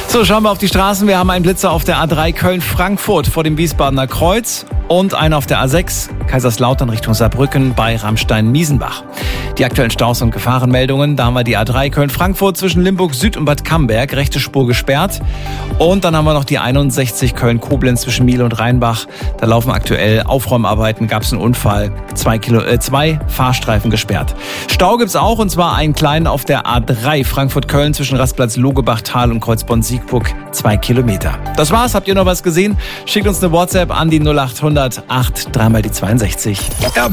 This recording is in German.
So, schauen wir auf die Straßen. Wir haben einen Blitzer auf der A3 Köln-Frankfurt vor dem Wiesbadener Kreuz und einen auf der A6 Kaiserslautern Richtung Saarbrücken bei Ramstein-Miesenbach. Die aktuellen Staus und Gefahrenmeldungen, da haben wir die A3 Köln-Frankfurt zwischen Limburg Süd und Bad Camberg, rechte Spur gesperrt. Und dann haben wir noch die 61 Köln-Koblenz zwischen Miele und Rheinbach. Da laufen aktuell Aufräumarbeiten, gab es einen Unfall, zwei Fahrstreifen gesperrt. Stau gibt's auch, und zwar einen kleinen auf der A3 Frankfurt-Köln zwischen Rastplatz Logebachtal und Kreuzborn-Siegburg, 2 Kilometer. Das war's, habt ihr noch was gesehen? Schickt uns eine WhatsApp an die 0800 8 3 mal die 62.